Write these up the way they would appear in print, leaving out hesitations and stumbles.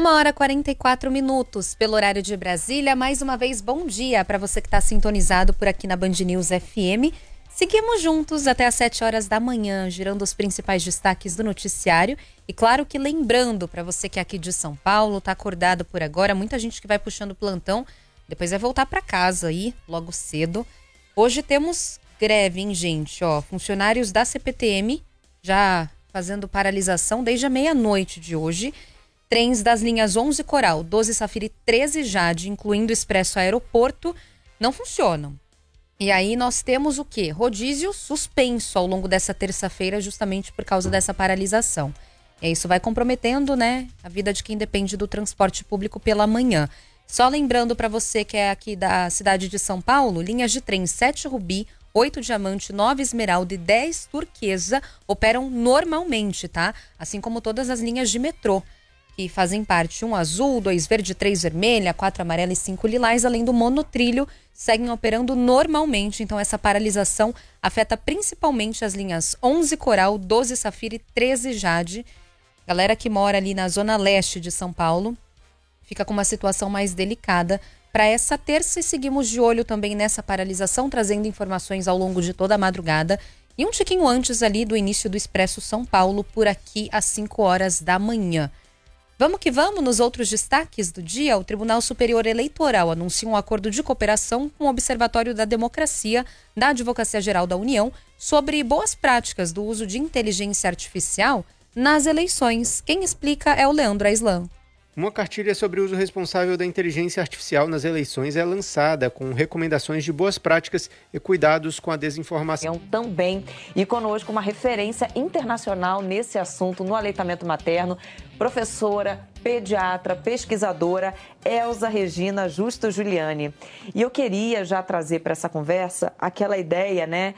1h44 pelo horário de Brasília. Mais uma vez, bom dia para você que está sintonizado por aqui na Band News FM. Seguimos juntos até às 7 horas da manhã, girando os principais destaques do noticiário. E claro que lembrando, para você que é aqui de São Paulo, está acordado por agora, muita gente que vai puxando plantão, depois vai voltar para casa aí, logo cedo. Hoje temos greve, hein, gente? Funcionários da CPTM já fazendo paralisação desde a meia-noite de hoje. Trens das linhas 11 Coral, 12 Safira e 13 Jade, incluindo o Expresso Aeroporto, não funcionam. E aí nós temos o quê? Rodízio suspenso ao longo dessa terça-feira, justamente por causa dessa paralisação. E isso vai comprometendo, né, a vida de quem depende do transporte público pela manhã. Só lembrando para você que é aqui da cidade de São Paulo, linhas de trem 7 Rubi, 8 Diamante, 9 Esmeralda e 10 Turquesa operam normalmente, tá? Assim como todas as linhas de metrô, que fazem parte 1 azul, 2 verde, 3 vermelha, 4 amarela e 5 lilás, além do monotrilho, seguem operando normalmente. Então essa paralisação afeta principalmente as linhas 11 Coral, 12 Safira e 13 Jade. Galera que mora ali na zona leste de São Paulo fica com uma situação mais delicada para essa terça, e seguimos de olho também nessa paralisação, trazendo informações ao longo de toda a madrugada e um tiquinho antes ali do início do Expresso São Paulo, por aqui às 5 horas da manhã. Vamos que vamos nos outros destaques do dia. O Tribunal Superior Eleitoral anuncia um acordo de cooperação com o Observatório da Democracia da Advocacia Geral da União sobre boas práticas do uso de inteligência artificial nas eleições. Quem explica é o Leandro Aislan. Uma cartilha sobre o uso responsável da inteligência artificial nas eleições é lançada, com recomendações de boas práticas e cuidados com a desinformação. Também, e conosco uma referência internacional nesse assunto no aleitamento materno, professora, pediatra, pesquisadora, Elza Regina Justo Giuliani. E eu queria já trazer para essa conversa aquela ideia, né,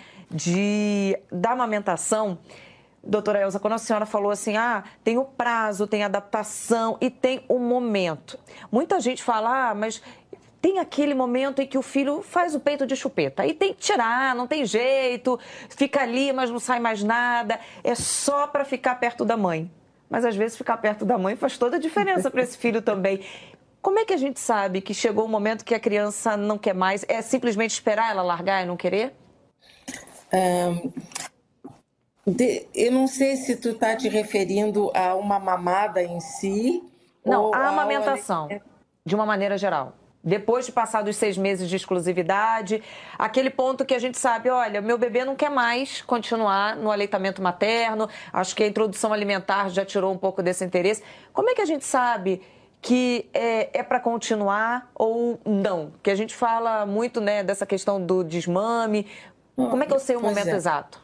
da amamentação. Doutora Elza, quando a senhora falou assim, tem o prazo, tem a adaptação e tem o momento. Muita gente fala, mas tem aquele momento em que o filho faz o peito de chupeta. Aí tem que tirar, não tem jeito, fica ali, mas não sai mais nada. É só para ficar perto da mãe. Mas às vezes ficar perto da mãe faz toda a diferença para esse filho também. Como é que a gente sabe que chegou o momento que a criança não quer mais? É simplesmente esperar ela largar e não querer? Eu não sei se tu está te referindo a uma mamada em si. Não, a amamentação, de uma maneira geral. Depois de passar dos 6 meses de exclusividade, aquele ponto que a gente sabe, olha, meu bebê não quer mais continuar no aleitamento materno, acho que a introdução alimentar já tirou um pouco desse interesse. Como é que a gente sabe que é para continuar ou não? Que a gente fala muito, né, dessa questão do desmame. Como é que eu sei o momento exato?